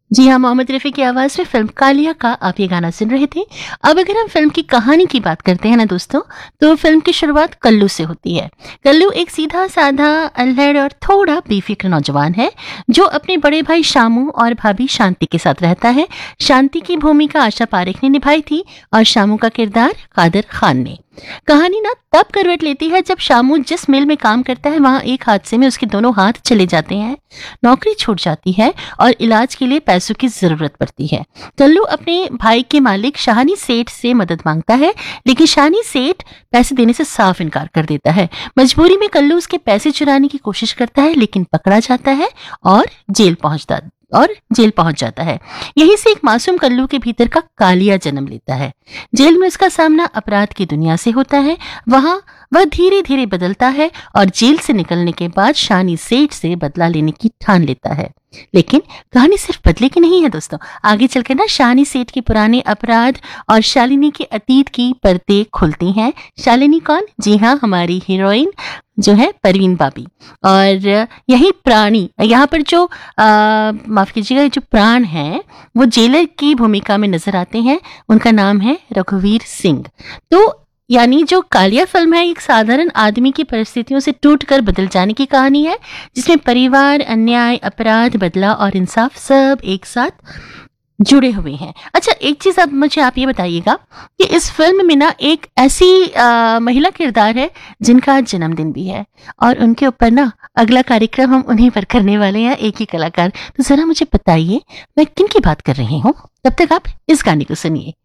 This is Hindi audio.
जी हाँ, मोहम्मद रफ़ी की आवाज़ में फ़िल्म कालिया का आप ये गाना सुन रहे थे। अब अगर हम फ़िल्म की कहानी की बात करते हैं ना दोस्तों, तो फ़िल्म की शुरुआत कल्लू से होती है। कल्लू एक सीधा-साधा, अल्हड़ और थोड़ा बेफ़िक्र नौजवान है, जो अपने बड़े भाई शामू और भाभी शांति के साथ रहता है। शांति की भूमिका आशा पारेख ने निभाई थी और शामू का किरदार कादर खान ने। कहानी ना तब करवट लेती है जब शामू जिस मिल में काम करता है, वहाँ एक हादसे में उसके दोनों हाथ चले जाते हैं, नौकरी छूट जाती है और इलाज के लिए पैसों की जरूरत पड़ती है। कल्लू अपने भाई के मालिक शाहनी सेठ से मदद मांगता है, लेकिन शाहनी सेठ पैसे देने से साफ इनकार कर देता है। मजबूरी में कल्लू उसके पैसे चुराने की कोशिश करता है, लेकिन पकड़ा जाता है और जेल पहुंच जाता है। यहीं से एक मासूम कल्लू के भीतर का कालिया जन्म लेता है। जेल में उसका सामना अपराध की दुनिया से होता है। वहां वह धीरे धीरे बदलता है और जेल से निकलने के बाद शानी सेठ से बदला लेने की ठान लेता है। लेकिन कहानी सिर्फ बदले की नहीं है दोस्तों, आगे चलकर ना शानी सेठ के पुराने अपराध और शालिनी के अतीत की परतें खुलती हैं। शालिनी कौन? जी हाँ, हमारी हीरोइन जो है परवीन बाबी। और यही प्राणी यहाँ पर जो माफ कीजिएगा, जो प्राण है वो जेलर की भूमिका में नजर आते हैं। उनका नाम है रघुवीर सिंह। तो यानी जो कालिया फिल्म है, एक साधारण आदमी की परिस्थितियों से टूटकर बदल जाने की कहानी है, जिसमें परिवार, अन्याय, अपराध, बदला और इंसाफ सब एक साथ जुड़े हुए हैं। अच्छा, एक चीज अब मुझे आप ये बताइएगा कि इस फिल्म में ना एक ऐसी महिला किरदार है जिनका आज जन्मदिन भी है, और उनके ऊपर ना अगला कार्यक्रम हम उन्हीं पर करने वाले हैं, एक ही कलाकार। तो जरा मुझे बताइए मैं किन की बात कर रही हूँ। तब तक आप इस गाने को सुनिए।